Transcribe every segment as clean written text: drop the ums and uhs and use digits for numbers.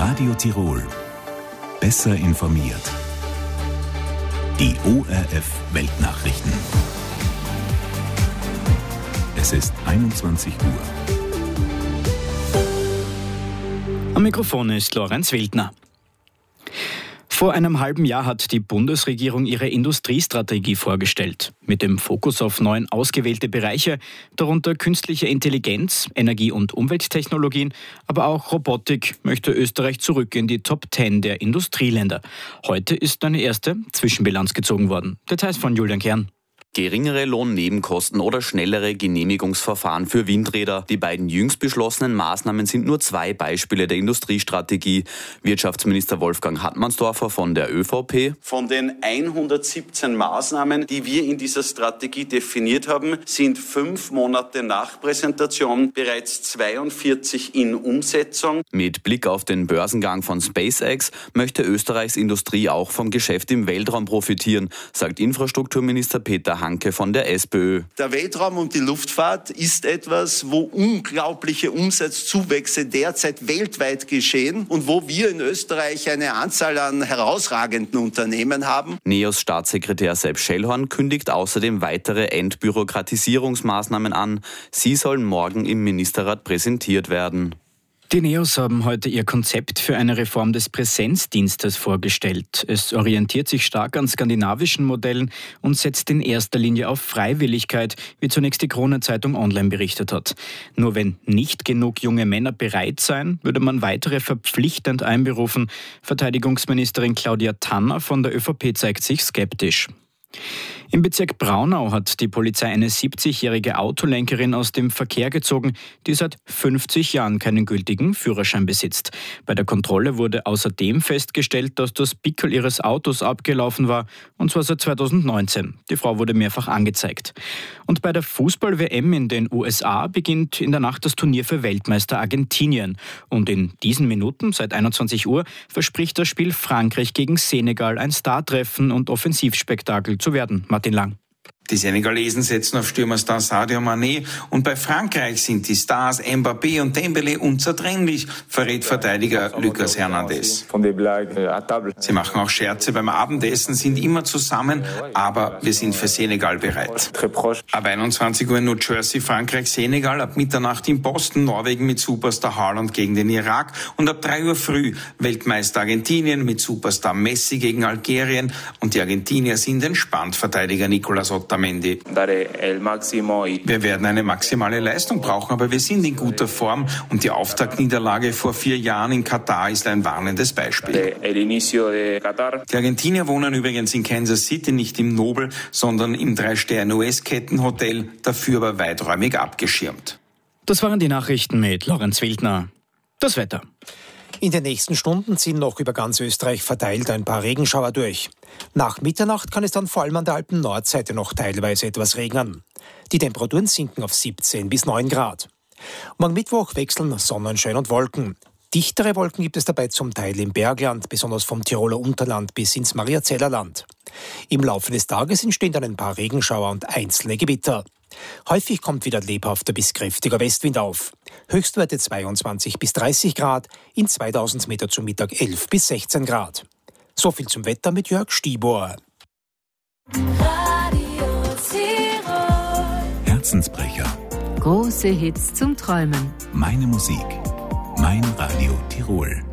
Radio Tirol. Besser informiert. Die ORF Weltnachrichten. Es ist 21 Uhr. Am Mikrofon ist Lorenz Wildner. Vor einem halben Jahr hat die Bundesregierung ihre Industriestrategie vorgestellt. Mit dem Fokus auf 9 ausgewählte Bereiche, darunter künstliche Intelligenz, Energie- und Umwelttechnologien, aber auch Robotik, möchte Österreich zurück in die Top 10 der Industrieländer. Heute ist eine erste Zwischenbilanz gezogen worden. Details von Julian Kern. Geringere Lohnnebenkosten oder schnellere Genehmigungsverfahren für Windräder. Die beiden jüngst beschlossenen Maßnahmen sind nur 2 Beispiele der Industriestrategie. Wirtschaftsminister Wolfgang Hartmannsdorfer von der ÖVP. Von den 117 Maßnahmen, die wir in dieser Strategie definiert haben, sind 5 Monate nach Präsentation bereits 42 in Umsetzung. Mit Blick auf den Börsengang von SpaceX möchte Österreichs Industrie auch vom Geschäft im Weltraum profitieren, sagt Infrastrukturminister Peter Hanke von der SPÖ. Der Weltraum und die Luftfahrt ist etwas, wo unglaubliche Umsatzzuwächse derzeit weltweit geschehen und wo wir in Österreich eine Anzahl an herausragenden Unternehmen haben. NEOS Staatssekretär Sepp Schellhorn kündigt außerdem weitere Entbürokratisierungsmaßnahmen an. Sie sollen morgen im Ministerrat präsentiert werden. Die NEOS haben heute ihr Konzept für eine Reform des Präsenzdienstes vorgestellt. Es orientiert sich stark an skandinavischen Modellen und setzt in erster Linie auf Freiwilligkeit, wie zunächst die Kronenzeitung online berichtet hat. Nur wenn nicht genug junge Männer bereit seien, würde man weitere verpflichtend einberufen. Verteidigungsministerin Claudia Tanner von der ÖVP zeigt sich skeptisch. Im Bezirk Braunau hat die Polizei eine 70-jährige Autolenkerin aus dem Verkehr gezogen, die seit 50 Jahren keinen gültigen Führerschein besitzt. Bei der Kontrolle wurde außerdem festgestellt, dass das Pickel ihres Autos abgelaufen war, und zwar seit 2019. Die Frau wurde mehrfach angezeigt. Und bei der Fußball-WM in den USA beginnt in der Nacht das Turnier für Weltmeister Argentinien. Und in diesen Minuten, seit 21 Uhr, verspricht das Spiel Frankreich gegen Senegal ein Startreffen und Offensivspektakel zu werden. Martin Lang. Die Senegalesen setzen auf Stürmerstar Sadio Mané und bei Frankreich sind die Stars Mbappé und Dembélé unzertrennlich, verrät Verteidiger Lucas Hernandez. Sie machen auch Scherze beim Abendessen, sind immer zusammen, aber wir sind für Senegal bereit. Ab 21 Uhr in New Jersey, Frankreich, Senegal, ab Mitternacht in Boston, Norwegen mit Superstar Haaland gegen den Irak und ab 3 Uhr früh Weltmeister Argentinien mit Superstar Messi gegen Algerien und die Argentinier sind entspannt, Verteidiger Nicolas Otamendi. Wir werden eine maximale Leistung brauchen, aber wir sind in guter Form und die Auftaktniederlage vor 4 Jahren in Katar ist ein warnendes Beispiel. Die Argentinier wohnen übrigens in Kansas City, nicht im Nobel, sondern im 3-Sterne-US-Kettenhotel, dafür aber weiträumig abgeschirmt. Das waren die Nachrichten mit Lorenz Wildner. Das Wetter. In den nächsten Stunden ziehen noch über ganz Österreich verteilt ein paar Regenschauer durch. Nach Mitternacht kann es dann vor allem an der Alpen-Nordseite noch teilweise etwas regnen. Die Temperaturen sinken auf 17 bis 9 Grad. Morgen Mittwoch wechseln Sonnenschein und Wolken. Dichtere Wolken gibt es dabei zum Teil im Bergland, besonders vom Tiroler Unterland bis ins Mariazellerland. Im Laufe des Tages entstehen dann ein paar Regenschauer und einzelne Gewitter. Häufig kommt wieder lebhafter bis kräftiger Westwind auf. Höchstwerte 22 bis 30 Grad, in 2000 Meter zum Mittag 11 bis 16 Grad. So viel zum Wetter mit Jörg Stibor. Herzensbrecher. Große Hits zum Träumen. Meine Musik. Mein Radio Tirol.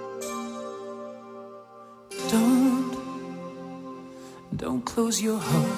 Don't close your heart.